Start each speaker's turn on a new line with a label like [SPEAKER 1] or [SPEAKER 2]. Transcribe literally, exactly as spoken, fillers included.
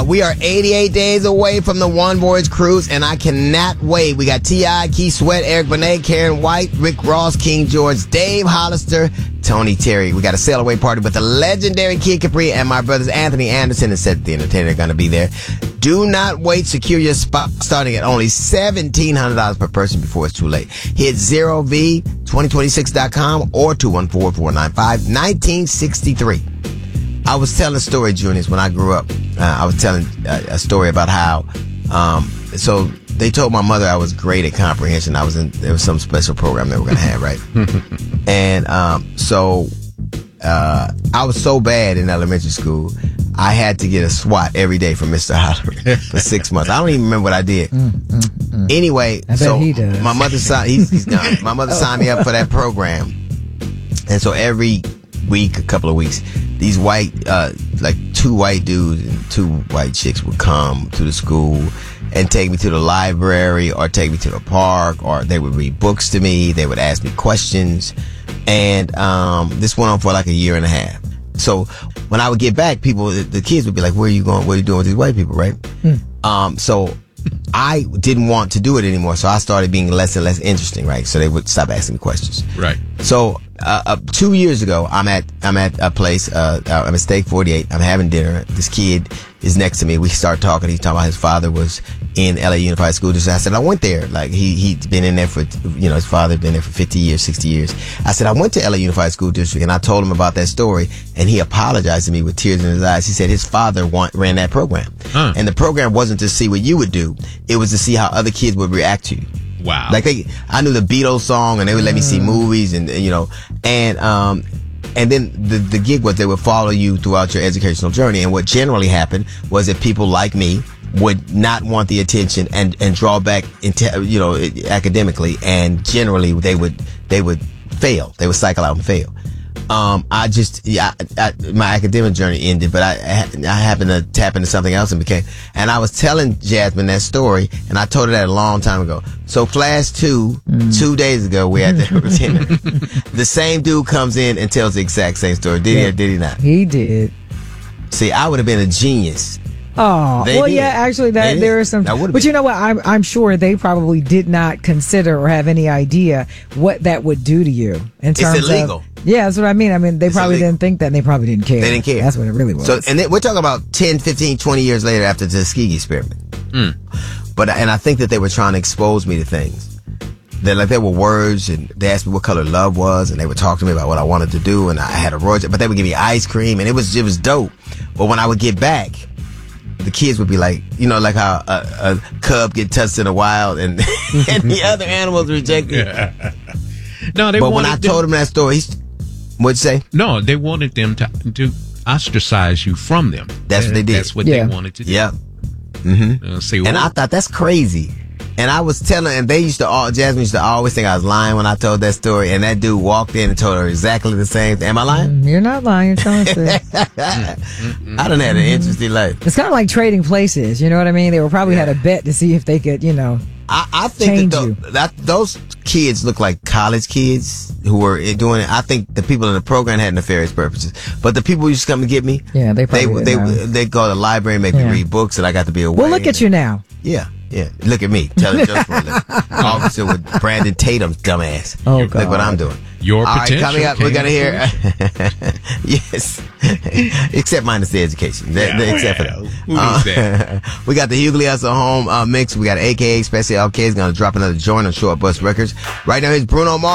[SPEAKER 1] We are eighty-eight days away from the One Voyage Cruise, and I cannot wait. We got T I, Keith Sweat, Eric Benet, Karen White, Rick Ross, King George, Dave Hollister, Tony Terry. We got a sail away party with the legendary Kid Capri, and my brothers Anthony Anderson and Seth the Entertainer are going to be there. Do not wait. Secure your spot starting at only seventeen hundred dollars per person before it's too late. Hit zero v twenty twenty-six dot com or two one four, four nine five, one nine six three. I was telling a story, Juniors, when I grew up. Uh, I was telling a, a story about how, um, so they told my mother I was great at comprehension. I was in, there was some special program they were going to have, right? and, um, so, uh, I was so bad in elementary school, I had to get a SWAT every day from Mister Hollery for six months. I don't even remember what I did. Mm, mm, mm. Anyway,
[SPEAKER 2] I
[SPEAKER 1] so
[SPEAKER 2] bet he does.
[SPEAKER 1] my mother signed, he's, he's gone. My mother signed me up for that program. And so every week, a couple of weeks, these white, uh, like two white dudes and two white chicks would come to the school and take me to the library or take me to the park, or they would read books to me. They would ask me questions. And, um, this went on for like a year and a half. So when I would get back, people, the, the kids would be like, where are you going? What are you doing with these white people? Right. Hmm. Um, so I didn't want to do it anymore. So I started being less and less interesting. Right. So they would stop asking me questions.
[SPEAKER 3] Right.
[SPEAKER 1] So, Uh, uh, two years ago, I'm at I'm at a place. Uh, I'm at Steak forty-eight. I'm having dinner. This kid is next to me. We start talking. He's talking about his father was in L A Unified School District. I said I went there. Like he he'd been in there for, you know, his father had been there for fifty years, sixty years. I said I went to L A Unified School District, and I told him about that story, and he apologized to me with tears in his eyes. He said his father want, ran that program, huh. and the program wasn't to see what you would do. It was to see how other kids would react to you.
[SPEAKER 3] Wow.
[SPEAKER 1] Like they, I knew the Beatles song, and they would let me see movies, and, you know, and, um, and then the, the gig was they would follow you throughout your educational journey. And what generally happened was that people like me would not want the attention and, and draw back into, you know, academically. And generally they would, they would fail. They would cycle out and fail. Um, I just, yeah, I, I, my academic journey ended, but I, I happened to tap into something else and became, and I was telling Jasmine that story, and I told her that a long time ago. So class two, mm. two days ago, we had the dinner. The same dude comes in and tells the exact same story. Did yeah. he or did he not?
[SPEAKER 2] He did.
[SPEAKER 1] See, I would have been a genius.
[SPEAKER 2] Oh,
[SPEAKER 1] they
[SPEAKER 2] well,
[SPEAKER 1] did.
[SPEAKER 2] yeah, actually, that there is some. But been. You know what? I'm I'm sure they probably did not consider or have any idea what that would do to you in terms
[SPEAKER 1] it's illegal.
[SPEAKER 2] of. Yeah, that's what I mean. I mean, they
[SPEAKER 1] it's
[SPEAKER 2] probably
[SPEAKER 1] illegal.
[SPEAKER 2] didn't think that, and they probably didn't care.
[SPEAKER 1] They didn't care.
[SPEAKER 2] That's what it really was.
[SPEAKER 1] So, and then we're talking about ten, fifteen, twenty years later after the Tuskegee experiment.
[SPEAKER 3] Mm.
[SPEAKER 1] But, and I think that they were trying to expose me to things. That, like, there were words, and they asked me what color love was, and they would talk to me about what I wanted to do, and I had a Roger, but they would give me ice cream, and it was, it was dope. But when I would get back, the kids would be like, you know, like how a, a cub get touched in the wild, and and the other animals reject it.
[SPEAKER 3] Yeah. No, they.
[SPEAKER 1] But when I
[SPEAKER 3] them,
[SPEAKER 1] told him that story, he's, what'd you say?
[SPEAKER 3] No, they wanted them to to ostracize you from them.
[SPEAKER 1] That's what they did.
[SPEAKER 3] That's what
[SPEAKER 2] yeah.
[SPEAKER 3] they wanted to do.
[SPEAKER 1] Yeah. Mm-hmm.
[SPEAKER 3] Uh, see,
[SPEAKER 1] and I thought that's crazy. And I was telling, and they used to all, Jasmine used to always think I was lying when I told that story. And that dude walked in and told her exactly the same thing. Am I lying?
[SPEAKER 2] You're not lying. You're telling the
[SPEAKER 1] I done had an interesting life.
[SPEAKER 2] It's kind of like trading places. You know what I mean? They were probably yeah. had a bet to see if they could, you know,
[SPEAKER 1] I, I think
[SPEAKER 2] change
[SPEAKER 1] that,
[SPEAKER 2] you.
[SPEAKER 1] the, that those kids look like college kids who were doing it. I think the people in the program had nefarious purposes. But the people who used to come and get me,
[SPEAKER 2] yeah, they probably
[SPEAKER 1] they
[SPEAKER 2] they,
[SPEAKER 1] they, they go to the library and make
[SPEAKER 2] yeah.
[SPEAKER 1] me read books, and I got to be away.
[SPEAKER 2] Well, look at you now.
[SPEAKER 1] Yeah. Yeah, look at me. Telling jokes for a living. Officer with Brandon Tatum's dumbass.
[SPEAKER 2] Oh, God.
[SPEAKER 1] Look what I'm doing.
[SPEAKER 3] Your
[SPEAKER 1] All
[SPEAKER 3] potential.
[SPEAKER 1] Right, coming up, we're going to hear. Yes. Except minus the education. The,
[SPEAKER 3] yeah,
[SPEAKER 1] the, except
[SPEAKER 3] well,
[SPEAKER 1] for that. Uh, we got the Hughley Hustle Home uh, mix. We got A K A Special L K is going to drop another joint on Short Bus Records. Right now, here's Bruno Mars.